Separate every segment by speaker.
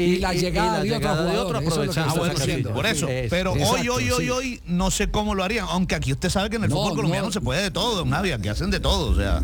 Speaker 1: y la llegada de otro aprovechando.
Speaker 2: Por eso. Pero hoy no sé cómo lo harían. Aunque aquí usted sabe que en el fútbol colombiano se puede de todo, Nadia, que hacen de todo. O sea,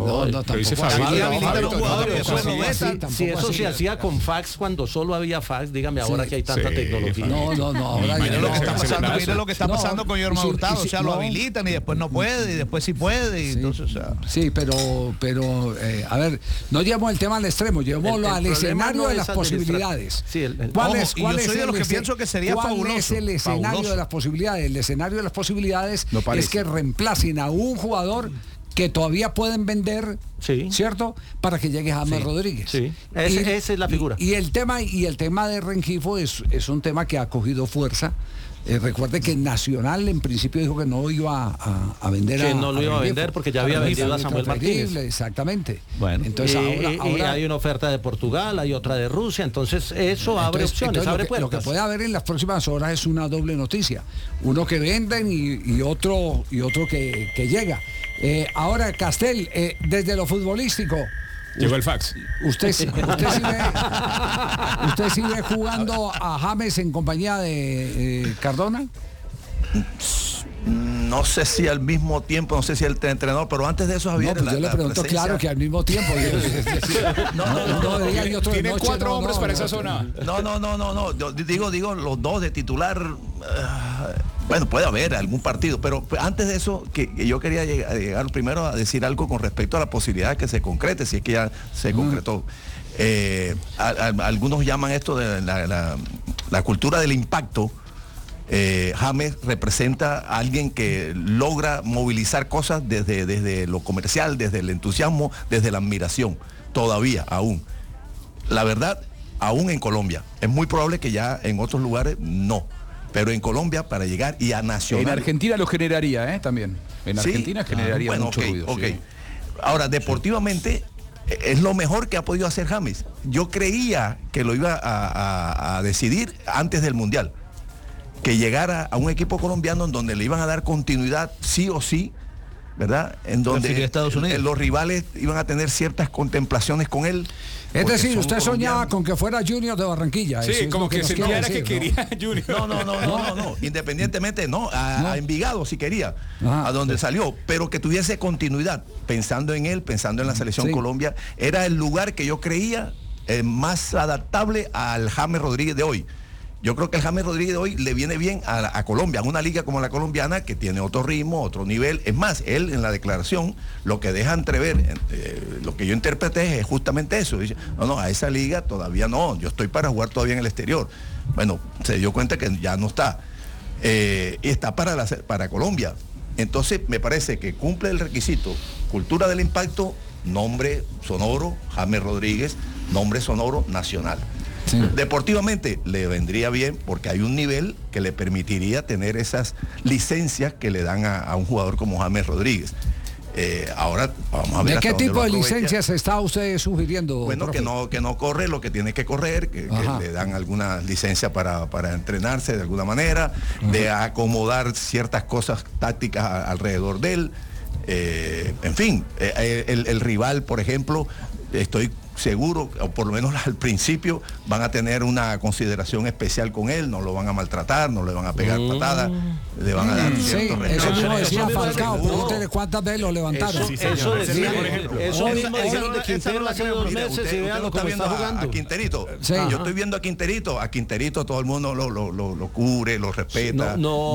Speaker 3: si eso se hacía con fax cuando solo había fax, dígame ahora que hay tanta tecnología.
Speaker 2: Mire lo que está pasando con Yorma Hurtado. O sea, lo habilitan y después no puede, y después sí puede. Y entonces,
Speaker 1: sí, pero a ver, no llevamos el tema al extremo, llevémoslo al escenario de las posibilidades.
Speaker 2: Yo soy de los que pienso que sería fabuloso.
Speaker 1: ¿Cuál es el escenario de las posibilidades? El escenario de las posibilidades es que reemplacen a un jugador que todavía pueden vender, ¿cierto? Para que llegue James Rodríguez.
Speaker 3: Sí. Esa es la figura.
Speaker 1: Y el tema de Rengifo es un tema que ha cogido fuerza. Recuerde que Nacional en principio dijo que no iba a vender
Speaker 3: que no lo iba a vender porque ya había vendido a Samuel Martínez.
Speaker 1: Exactamente.
Speaker 3: Bueno, entonces ahora hay una oferta de Portugal, hay otra de Rusia, entonces eso abre opciones, abre puertas.
Speaker 1: Lo que puede haber en las próximas horas es una doble noticia. Uno que venden y otro que llega. Ahora, Castel, desde lo futbolístico,
Speaker 4: llegó el fax.
Speaker 1: ¿Usted sigue jugando a James en compañía de Cardona?
Speaker 5: No sé si al mismo tiempo, no sé si el entrenador, pero antes de eso, Javier.
Speaker 1: Yo le pregunto, claro que al mismo tiempo.
Speaker 4: Tiene 4 hombres para esa zona.
Speaker 5: No. Yo digo los dos de titular. Bueno, puede haber algún partido, pero antes de eso, que yo quería llegar primero a decir algo con respecto a la posibilidad de que se concrete, si es que ya se concretó. Algunos llaman esto de la cultura del impacto. James representa a alguien que logra movilizar cosas desde lo comercial, desde el entusiasmo, desde la admiración, todavía, aún. La verdad, aún en Colombia. Es muy probable que ya en otros lugares no. Pero en Colombia, para llegar y a Nacional...
Speaker 4: En Argentina lo generaría, también. En Argentina generaría mucho ruido.
Speaker 5: Sí. Ahora, deportivamente, es lo mejor que ha podido hacer James. Yo creía que lo iba a decidir antes del Mundial. Que llegara a un equipo colombiano en donde le iban a dar continuidad, sí o sí, ¿verdad? En donde
Speaker 2: Estados Unidos.
Speaker 5: Los rivales iban a tener ciertas contemplaciones con él.
Speaker 1: Es decir, usted soñaba con que fuera Junior de Barranquilla.
Speaker 4: Sí, como que sentía que quería Junior.
Speaker 5: No. Independientemente, a Envigado si quería, a donde salió, pero que tuviese continuidad, pensando en él, pensando en la selección Colombia, era el lugar que yo creía más adaptable al James Rodríguez de hoy. Yo creo que el James Rodríguez de hoy le viene bien a Colombia, a una liga como la colombiana que tiene otro ritmo, otro nivel. Es más, él en la declaración lo que deja entrever, lo que yo interpreté es justamente eso. Dice, no, a esa liga todavía no, yo estoy para jugar todavía en el exterior. Bueno, se dio cuenta que ya no está. Y está para Colombia. Entonces me parece que cumple el requisito, cultura del impacto, nombre sonoro, James Rodríguez, nombre sonoro nacional. Sí. Deportivamente le vendría bien porque hay un nivel que le permitiría tener esas licencias que le dan a un jugador como James Rodríguez. Ahora vamos a ver.
Speaker 1: ¿De qué tipo de licencias está usted sugiriendo?
Speaker 5: Bueno, que no corre lo que tiene que correr, que le dan alguna licencia para entrenarse de alguna manera, de acomodar ciertas cosas tácticas alrededor de él. En fin, el rival, por ejemplo, estoy seguro, o por lo menos al principio, van a tener una consideración especial con él, no lo van a maltratar, no le van a pegar patadas, le van a dar cierto respeto.
Speaker 1: Eso mismo decía Falcao, pregúntele cuántas veces lo levantaron.
Speaker 3: Eso mismo dijeron de Quintero hace 2 meses y vean lo que está jugando.
Speaker 5: A Quinterito, yo estoy viendo a Quinterito todo el mundo lo cubre, lo respeta.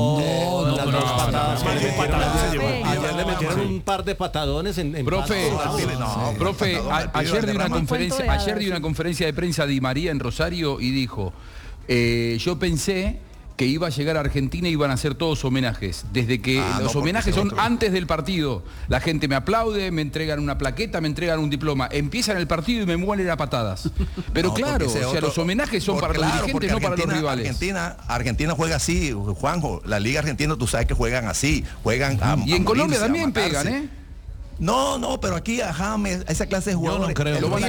Speaker 3: Ayer le metieron un par de patadones en
Speaker 4: profe, ayer di una conferencia de prensa de Di María en Rosario y dijo, yo pensé que iba a llegar a Argentina y iban a hacer todos homenajes. Desde que los homenajes son antes del partido. La gente me aplaude, me entregan una plaqueta, me entregan un diploma. Empiezan el partido y me muelen a patadas. Pero claro, los homenajes son para los dirigentes, no para los rivales.
Speaker 5: Argentina juega así, Juanjo. La Liga Argentina, tú sabes que juegan así. Juegan
Speaker 4: y en Colombia también pegan, ¿eh?
Speaker 5: No, pero aquí a James, a esa clase de jugadores.
Speaker 2: Yo no creo.
Speaker 5: Lo van a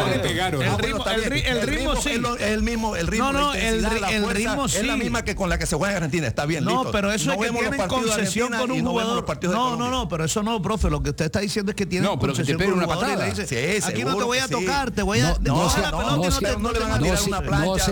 Speaker 2: El ritmo sí.
Speaker 5: Es el mismo, el ritmo.
Speaker 2: No, el ritmo sí.
Speaker 5: Es la misma que con la que se juega en Argentina, está bien.
Speaker 2: No,
Speaker 5: listo.
Speaker 2: pero eso es que tienen concesión con un jugador. No, pero eso no, profe. Lo que usted está diciendo es que tienen concesión con un jugador y le dice, aquí no te voy a tocar, te voy a...
Speaker 5: No le van a tirar una plancha.